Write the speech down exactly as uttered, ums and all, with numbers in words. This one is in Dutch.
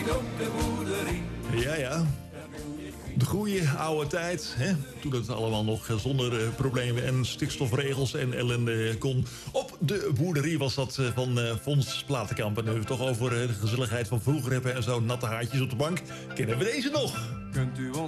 op de boerderie. Ja, ja. De goede oude tijd, hè? Toen het allemaal nog zonder uh, problemen en stikstofregels en ellende kon. Op de boerderie was dat uh, van uh, Fons Platenkamp. En nu we toch over uh, de gezelligheid van vroeger hebben en zo natte haartjes op de bank. Kennen we deze nog? Kunt u ons